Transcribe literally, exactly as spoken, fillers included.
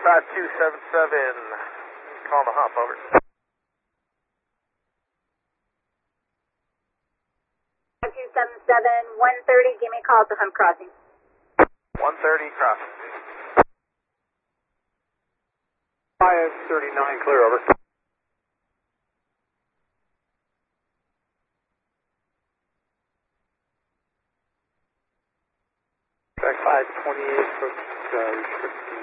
five two seven seven, call the hump, over. five two seven seven, one thirty, give me a call at the hump crossing. one thirty, crossing. five thirty-nine, clear, over. five twenty-eight, approach uh, restricted.